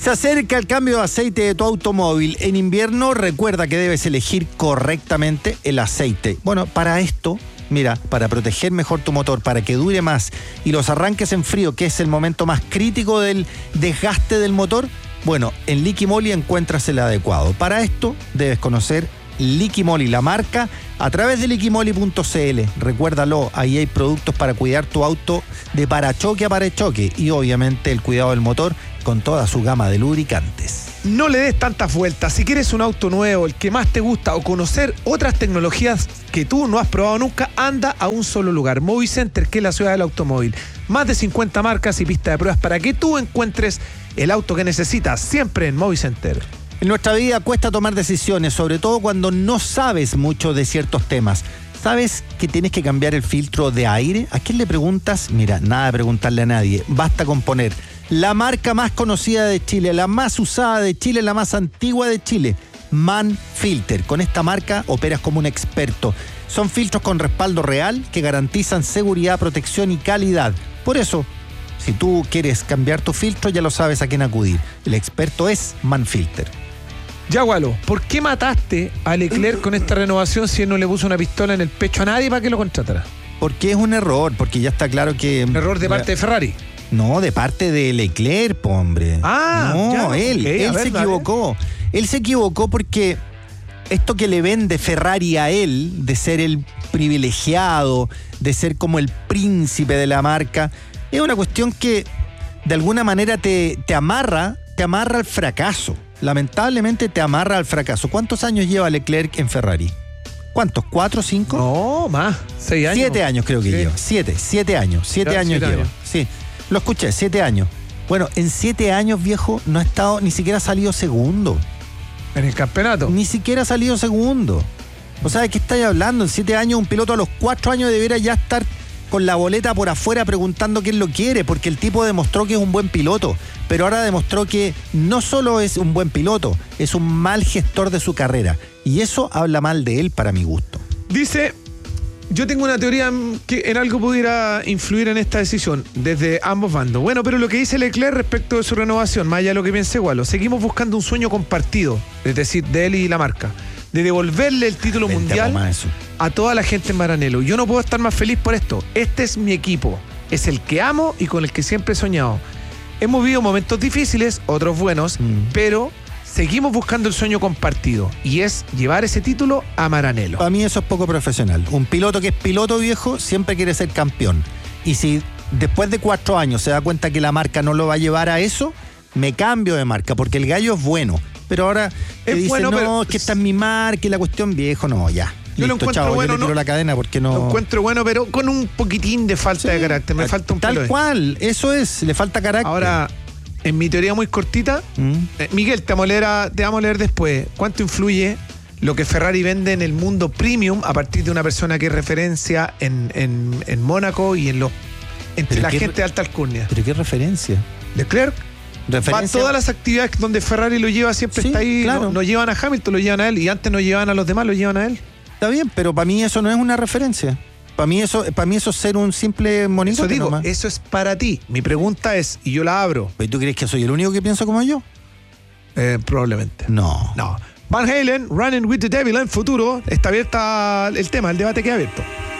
Se acerca el cambio de aceite de tu automóvil. En invierno, recuerda que debes elegir correctamente el aceite. Bueno, para esto, mira, para proteger mejor tu motor, para que dure más y los arranques en frío, que es el momento más crítico del desgaste del motor, bueno, en Liquimoli encuentras el adecuado. Para esto, debes conocer Liquimoli, la marca, a través de liquimoli.cl. Recuérdalo, ahí hay productos para cuidar tu auto de parachoque a parachoque y obviamente el cuidado del motor con toda su gama de lubricantes. No le des tantas vueltas. Si quieres un auto nuevo, el que más te gusta, o conocer otras tecnologías que tú no has probado nunca, anda a un solo lugar. Movicenter, que es la ciudad del automóvil. Más de 50 marcas y pistas de pruebas para que tú encuentres el auto que necesitas, siempre en Movicenter. En nuestra vida cuesta tomar decisiones, sobre todo cuando no sabes mucho de ciertos temas. ¿Sabes que tienes que cambiar el filtro de aire? ¿A quién le preguntas? Mira, nada de preguntarle a nadie. Basta con poner la marca más conocida de Chile, la más usada de Chile, la más antigua de Chile, Manfilter. Con esta marca operas como un experto. Son filtros con respaldo real que garantizan seguridad, protección y calidad. Por eso, si tú quieres cambiar tu filtro, ya lo sabes a quién acudir. El experto es Manfilter. Ya, Gualo, ¿por qué mataste a Leclerc con esta renovación si él no le puso una pistola en el pecho a nadie para que lo contratara? Porque es un error, porque ya está claro que... ¿Un error de parte de Ferrari? No, de parte de Leclerc, hombre. No, ya, él se equivocó. Él se equivocó porque esto que le vende Ferrari a él, de ser el privilegiado, de ser como el príncipe de la marca, es una cuestión que de alguna manera te amarra al fracaso. Lamentablemente te amarra al fracaso. ¿Cuántos años lleva Leclerc en Ferrari? ¿Cuántos? ¿4, 5? No, más. 6 años. 7 años creo que lleva. 7 años. 7 años lleva. Sí, lo escuché, 7 años. Bueno, en 7 años, viejo, no ha estado, ni siquiera ha salido segundo. ¿En el campeonato? Ni siquiera ha salido segundo. O sea, ¿de qué estáis hablando? En 7 años, un piloto a los 4 años debería ya estar con la boleta por afuera preguntando quién lo quiere, porque el tipo demostró que es un buen piloto, pero ahora demostró que no solo es un buen piloto, es un mal gestor de su carrera, y eso habla mal de él para mi gusto. Dice, yo tengo una teoría que en algo pudiera influir en esta decisión, desde ambos bandos. Bueno, pero lo que dice Leclerc respecto de su renovación, más allá de lo que piense Gualo, seguimos buscando un sueño compartido, es decir, de él y la marca, de devolverle el título mundial a toda la gente en Maranello. Yo no puedo estar más feliz por esto. Este es mi equipo, es el que amo y con el que siempre he soñado. Hemos vivido momentos difíciles, otros buenos, pero seguimos buscando el sueño compartido, y es llevar ese título a Maranello. Para mí eso es poco profesional. Un piloto que es piloto, viejo, siempre quiere ser campeón. Y si después de 4 años se da cuenta que la marca no lo va a llevar a eso, me cambio de marca, porque el gallo es bueno. Pero ahora te dice, bueno, no, que esta es mi marca y la cuestión, viejo, no, ya. Yo lo encuentro bueno, yo le tiro la cadena porque no... Lo encuentro bueno, pero con un poquitín de falta de carácter. Me falta un pelo. Tal cual, eso es, le falta carácter. Ahora, en mi teoría muy cortita, Miguel, te vamos a leer después. ¿Cuánto influye lo que Ferrari vende en el mundo premium a partir de una persona que es referencia en Mónaco y entre la gente de alta alcurnia? ¿Pero qué referencia? Leclerc. Para todas las actividades donde Ferrari lo lleva, siempre está ahí. Claro. No llevan a Hamilton, lo llevan a él, y antes no llevaban a los demás, lo llevan a él. Está bien, pero para mí eso no es una referencia. Para mí eso es ser un simple monito. Eso digo, nomás. Eso es para ti. Mi pregunta es, y yo la abro. ¿Y tú crees que soy el único que pienso como yo? Probablemente. No. Van Halen, Running with the Devil en futuro. Está abierta el tema, el debate queda abierto.